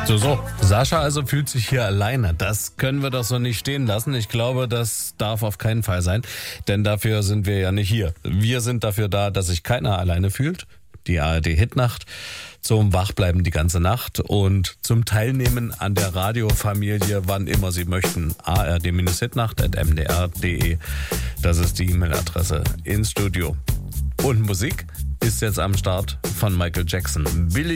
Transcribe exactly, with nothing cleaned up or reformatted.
So, so. Sascha also fühlt sich hier alleine. Das können wir doch so nicht stehen lassen. Ich glaube, das darf auf keinen Fall sein, denn dafür sind wir ja nicht hier. Wir sind dafür da, dass sich keiner alleine fühlt. Die A R D-Hitnacht zum Wachbleiben die ganze Nacht und zum Teilnehmen an der Radiofamilie, wann immer Sie möchten. a r d Hitnacht at m d r punkt d e. Das ist die E-Mail-Adresse ins Studio. Und Musik ist jetzt am Start von Michael Jackson. Billie